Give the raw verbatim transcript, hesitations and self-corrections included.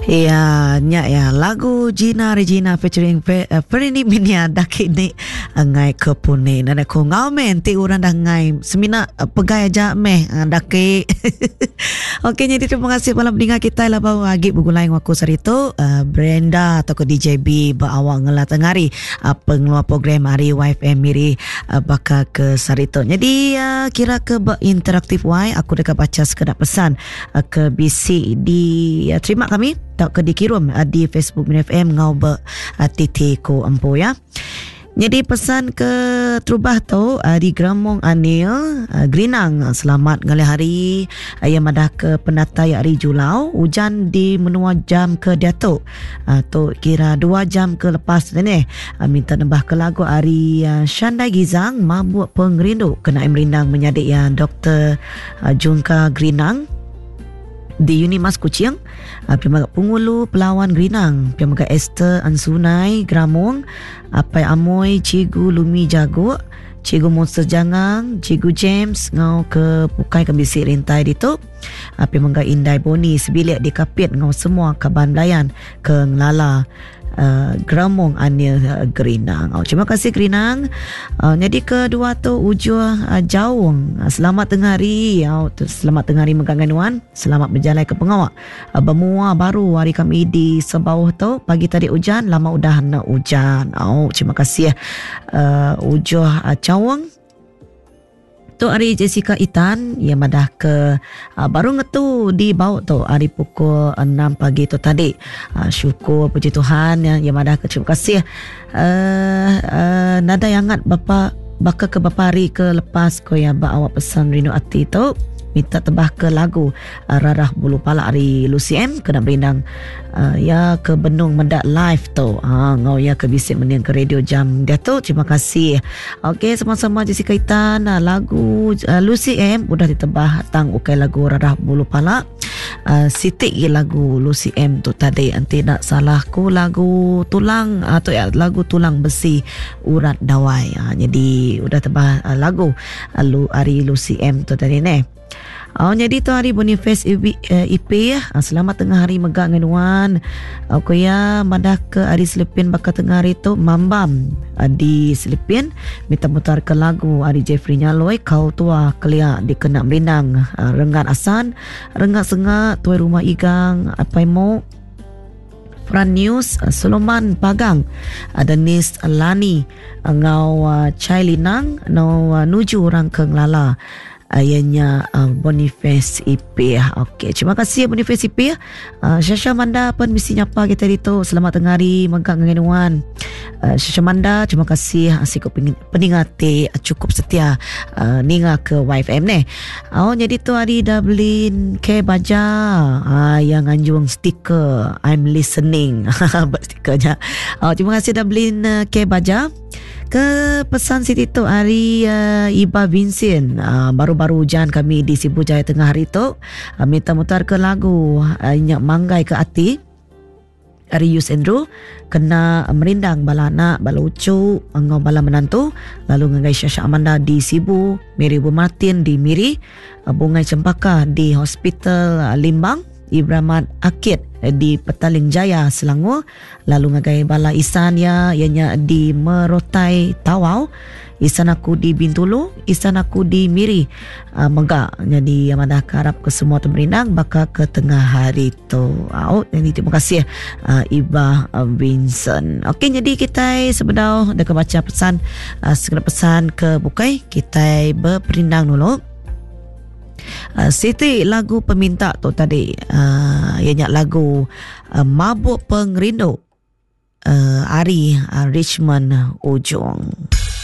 Ya, nya ya lagu Gina Regina featuring Fe, uh, Ferini Minia daki ni ngai kepune dan aku ngau men ti orang dah ngai semina uh, pegai aja meh uh, daki. Okey, jadi terima kasih malam pendengar kita lah bau agi bugulai waku sarito uh, Brenda atau ke D J B berawak ngelah tengari uh, pengeluar program hari Y F M miri uh, baka ke sarito. Jadi uh, kira ke interaktif Y aku dekat baca sekedar pesan uh, ke B C di uh, terima kami tak ke dikirim uh, di Facebook Min F M ngau ber uh, titik ko empu ya. Jadi pesan ke Trubah tu uh, di Gramong Anil uh, Grinang, selamat ngalih hari uh, yang madah ke penata hari Julau, hujan di menua jam ke Datuk uh, tu kira dua jam ke lepas ni uh, minta nambah ke lagu hari uh, Syandai Gizang mabuk pengerindu kena merindang menyadik ya Doktor uh, Jungka Grinang di Unimas Kuching, uh, Pemaga Pungulu Pelawan Grinang, Pemaga Esther Ansunai Gramong, Apai Amoy Cigu Lumi Jago, Cigu Monster Jangang, Cigu James ngau ke Pukai ke Bisik Rintai ditu, uh, Pemaga Indai Boni sebilik di Kapit ngau semua Kaban Belayan ke Ngelala Uh, Gramong Anil uh, Grinang. Oh, terima kasih Grinang. Uh, jadi kedua tu Ujur uh, Jaung. Uh, selamat tengah hari. Oh, tu, selamat tengah hari Meganganuan. Selamat berjalan ke pengawak. Uh, bermua baru hari kami di Sebauh tu. Pagi tadi hujan, lama udah nak hujan. Oh, terima kasih uh, Ujur uh, Jaung. Tu hari Jessica Itan yang madah ke uh, baru ngetu di bawah tu hari pukul enam pagi tu tadi. Uh, syukur puji Tuhan yang, yang madah ke terima kasih. Uh, uh, nada yang ngat bapa baka ke bapa hari ke lepas ko yang ba awak pesan rindu hati tu minta tebah ke lagu uh, Rarah Bulu Palak hari Lucy M kena berindang uh, ya ke Benung Mendak live tu ha, ngau ya ke bisik meniang ke radio jam dia tu. Terima kasih. Okey, sama-sama Jessica Itan uh, lagu uh, Lucy M udah ditebah tang ukai lagu Rarah Bulu Palak. Uh, sitik ye lagu Lucy M tu tadi nanti nak salahku lagu tulang atau uh, ya lagu tulang besi urat dawai. Uh, jadi udah tebah uh, lagu uh, lu, hari Lucy M tu tadi ni. Oh, jadi tu hari Boniface I P ya. Selamat tengah hari Megak Ngenuan. Aku ya madah ke hari Selepin baka tengah hari tu Mambam di Selepin minta mutar ke lagu hari Jeffrey Nyaloi kau tua kelia dikena merindang Renggat Asan Renggat Sengak Tuai Rumah Igang apa mau Fran News Soloman Pagang Denis Lani ngau Chai Linang ngau nuju orang ke Ngelala ayahnya uh, Boniface I P. Okey, terima kasih Boniface I P. Uh, Syasha Manda pun mesti nyapa kita itu. Selamat tengah hari Megak Ngenuan. Uh, Syasha Manda, terima kasih asyik peningati cukup setia uh, ninga ke Y F M ni. Oh, jadi tu hari Dublin K Baja uh, yang anjung stiker I'm listening. Buat stikernya. Oh, terima kasih Dublin uh, K Baja. Ke pesan Siti tu hari uh, Iba Vincent uh, baru-baru hujan kami di Sibu Jaya tengah hari tu uh, minta mutar ke lagu uh, Nyak Manggai ke Ati hari Yus Andrew kena uh, merindang bala anak bala ucu ngau bala menantu lalu ngai Syasha Amanda di Sibu Mary Bu Martin di Miri uh, Bungai Cempaka di Hospital uh, Limbang Ibramat Akid di Petaling Jaya Selangor lalu ngagai bala Isan ya ianya di Merotai Tawau Isan aku di Bintulu Isan aku di Miri uh, Megak. Jadi amadah karap ke semua temerindang baka ke tengah hari tu. Oh, jadi terima kasih uh, Iba uh, Vincent. Okey, jadi kita sebenarnya dah baca pesan uh, segala pesan ke bukai kita berperindang dulu. Uh, Siti lagu peminta tu tadi uh, ianya lagu uh, Mabuk Pengerindu uh, Ari uh, Richmond Ujung.